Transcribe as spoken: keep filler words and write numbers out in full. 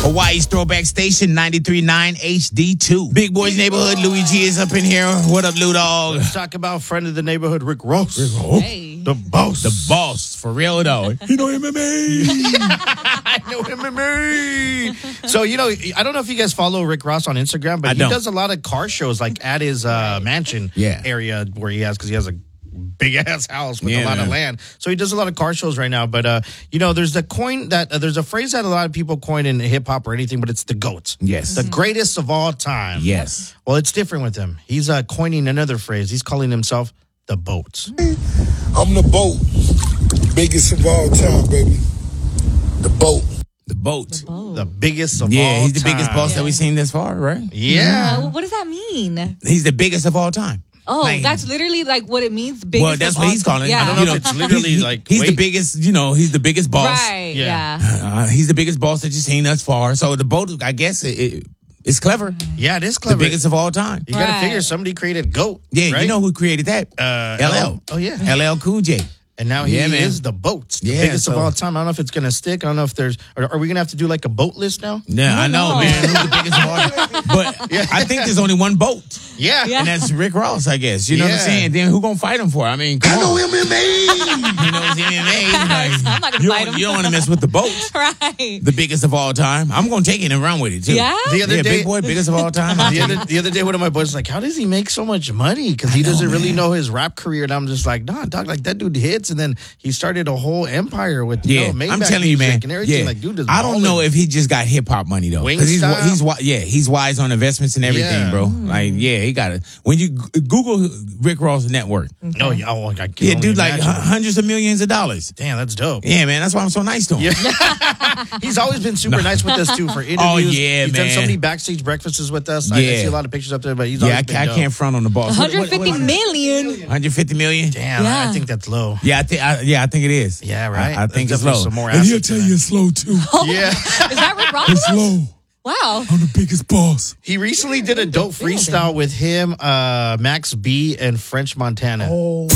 Hawaii's throwback station, ninety-three point nine H D two. Big Boys Neighborhood, Louis G is up in here. What up, Lou Dog? Let's talk about friend of the neighborhood, Rick Ross. Rick Ross. Hey. The boss. The boss, for real, though. You know M M A. I know M M A. So, you know, I don't know if you guys follow Rick Ross on Instagram, but I he don't. does a lot of car shows, like at his uh, mansion Yeah. area where he has, because he has a big ass house with Yeah, a lot man. of land. So he does a lot of car shows right now. But, uh, you know, there's the coin that, uh, there's a phrase that a lot of people coin in hip hop or anything, but it's the GOAT. Yes. The greatest of all time. Yes. Well, it's different with him. He's uh, coining another phrase. He's calling himself the boat. I'm the boat. Biggest of all time, baby. The boat. The boat. The biggest of Yeah, all he's the time. biggest boss that we've seen this far, right? Yeah. Uh, what does that mean? He's the biggest of all time. Oh, Like- that's literally like what it means. Biggest Well, that's of what all he's time. calling it. Yeah. I don't know You if it's literally he- like, he's the wait. biggest, you know, he's the biggest boss. Right. Yeah. Yeah. Uh, he's the biggest boss that you've seen thus far. So the boat, I guess, it, it, it's clever. Yeah, it is The clever. biggest of all time. You gotta Right. figure somebody created GOAT. Yeah, right? you know who created that? Uh, L L. Oh, yeah. L L Cool J. And now he Yeah, man. is the boat. The Yeah, biggest of so- all time. I don't know if it's gonna stick. I don't know if there's. Are, are we gonna have to do like a boat list now? Yeah, I know, know. man. Who's the biggest of all time? But Yeah. I think there's only one boat. Yeah. Yeah. And that's Rick Ross, I guess. You know what I'm Yeah. saying? Then who gonna fight him for? I mean, come I know on. M M A. He knows M M A. Like, I'm not gonna you fight don't, him. you don't want to mess with the boat. Right. The biggest of all time. I'm gonna take it and run with it too. Yeah? The other Yeah, day, big boy, biggest of all time. I'll the take other, it. the other day, one of my boys was like, "How does he make so much money? Because he I know, doesn't really man. know his rap career." And I'm just like, "Nah, dog. Like that dude hits, and then he started a whole empire with you Yeah, know, I'm Maybach telling you, music man. and everything. Yeah. Like, dude, is I don't balling. know if he just got hip hop money though. 'Cause he's Wingstyle? he's wi- yeah he's wise on investments and everything, Yeah. bro. Like yeah, he got it. When you g- Google Rick Ross net worth, No, yeah, oh, I can yeah, only dude, like imagine. h- hundreds of millions of dollars. Damn, that's dope. Yeah, man, that's why I'm so nice to him. Yeah. He's always been super nice with us too for interviews. Oh, yeah, he's done so man. many backstage breakfasts with us. I, I Yeah. see a lot of pictures up there, but he's Yeah, always I, been ca- I dope. can't front on the boss. one hundred fifty million. one hundred fifty million. Damn, I- I Yeah. think that's low. Yeah, I think. I, yeah, I think it is. Yeah, right. I, I think There's it's low. definitely some more And he'll assets tell in you there. it's slow too. Yeah. Is that Rick Ross? It's slow. Wow. I'm the biggest boss. He recently did a dope freestyle with him, uh, Max B, and French Montana. Oh.